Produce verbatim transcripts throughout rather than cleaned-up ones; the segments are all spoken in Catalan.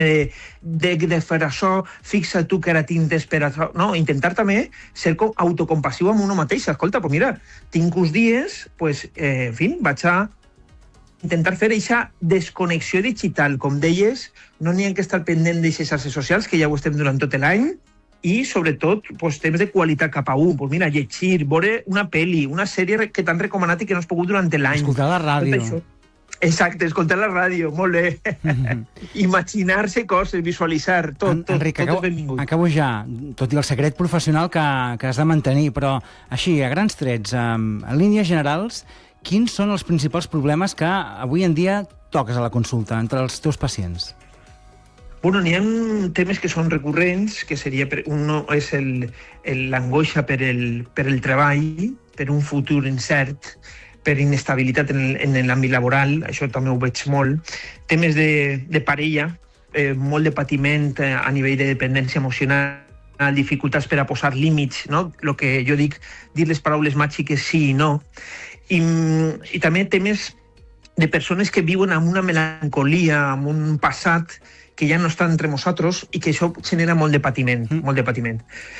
de, de, de fer això, fixa tu que ara tintes per això, no? Intentar també ser autocompassiu amb uno mateix. Escolta, pues mira, tinc uns dies, pues, eh, en fi, vaig a intentar fer aquesta desconnexió digital. Com deies, no n'hi ha que estar pendent d'aquestes xarxes socials, que ja ho estem durant tot l'any, i sobretot pues, temps de qualitat cap a un. Pues mira, llegir, veure una pel·li, una sèrie que t'han recomanat i que no has pogut durant l'any. Escoltar la ràdio. Exacte, escoltar la ràdio, molt bé. Mm-hmm. Imaginar-se coses, visualitzar, tot, en, tot, Enric, tot acabo, és benvingut. Acabo ja, tot i el secret professional que, que has de mantenir, però així, a grans trets, en, en línies generals, quins són els principals problemes que avui en dia toques a la consulta entre els teus pacients? Bueno, n'hi ha temes que són recurrents, que seria, per, un és l'angoixa per, el, per el treball, per un futur incert, per inestabilitat en, en l'àmbit laboral, això també ho veig molt. Temes de, de parella, eh, molt de patiment eh, a nivell de dependència emocional, dificultats per a posar límits, no? El que jo dic, dir les paraules màgiques sí i no. I, i també temes de persones que viuen amb una melancolia, amb un passat que ja no està entre nosaltres i que això genera molt de patiment, mm. molt de patiment.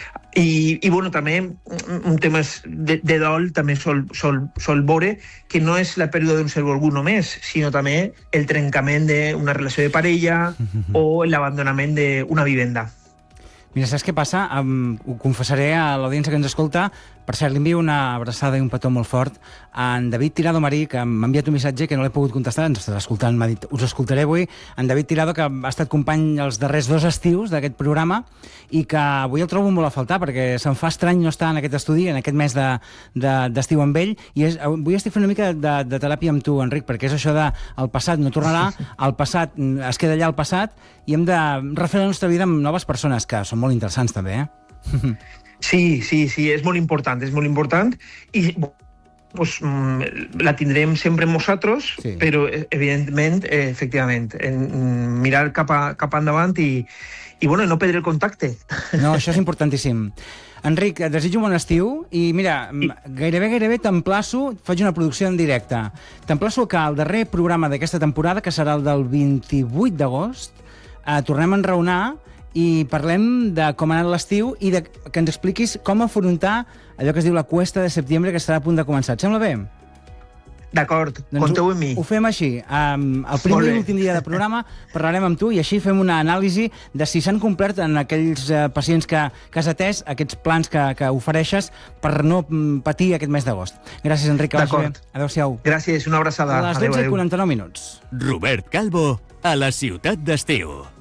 I, i bueno, també un tema de, de dol també sol, sol, sol veure que no és la pèrdua d'un ser algú només, sinó també el trencament d'una relació de parella mm-hmm. o l'abandonament d'una vivenda. Mira, saps què passa? Um, ho confessaré a l'audiència que ens escolta. Per cert, li envio una abraçada i un petó molt fort a en David Tirado Marí, que m'ha enviat un missatge que no l'he pogut contestar, ens està escoltant, m'ha dit, us escoltaré avui. En David Tirado, que ha estat company els darrers dos estius d'aquest programa i que avui el trobo molt a faltar, perquè se'm fa estrany no estar en aquest estudi, en aquest mes d'estiu de, de, amb ell, i és, avui estic fent una mica de, de teràpia amb tu, Enric, perquè és això de el passat no tornarà, el passat es queda allà al passat, i hem de refer la nostra vida amb noves persones, que són molt interessants també, eh? Sí, sí, sí, és molt important, és molt important, i pues, la tindrem sempre amb nosaltres, sí. Però, evidentment, efectivament, en mirar cap, a, cap endavant i, i bueno, no perdre el contacte. No, això és importantíssim. Enric, et desitjo un bon estiu i, mira, I... gairebé, gairebé t'emplaço, faig una producció en directe, t'emplaço que el darrer programa d'aquesta temporada, que serà el del vint-i-vuit d'agost, eh, tornem a enraonar i parlem de com ha anat l'estiu i de, que ens expliquis com afrontar allò que es diu la cuesta de setembre, que estarà a punt de començar. Et sembla bé? D'acord, doncs compteu amb mi. Ho fem així. Um, el primer i l'últim dia de programa parlarem amb tu i així fem una anàlisi de si s'han complert en aquells uh, pacients que, que has atès, aquests plans que, que ofereixes per no patir aquest mes d'agost. Gràcies, Enric. D'acord. Adéu-siau. Gràcies, una abraçada. A les dotze i quaranta-nou minuts. Robert Calvo, a la ciutat d'estiu.